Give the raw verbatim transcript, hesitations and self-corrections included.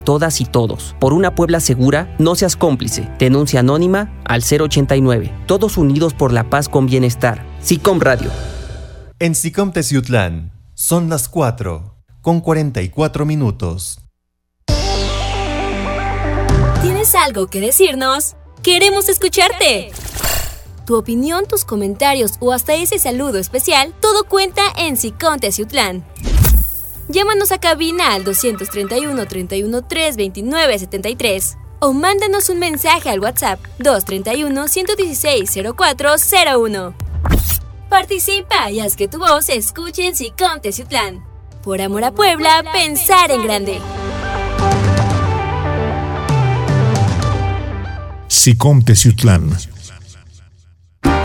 Todas y todos. Por una Puebla segura, no seas cómplice. Denuncia anónima al cero ochenta y nueve. Todos unidos por la paz con bienestar. SICOM Radio. En SICOM Teciutlán son las cuatro con cuarenta y cuatro minutos. ¿Tienes algo que decirnos? ¡Queremos escucharte! Tu opinión, tus comentarios o hasta ese saludo especial, todo cuenta en SICOM Teciutlán. Llámanos a cabina al doscientos treinta y uno, treinta y uno, tres, veintinueve, setenta y tres o mándanos un mensaje al WhatsApp dos treinta y uno, ciento dieciséis, cero cuatro cero uno. Participa y haz que tu voz se escuche en SICOM Teciutlán. Por amor a Puebla, pensar en grande. SICOM Teciutlán.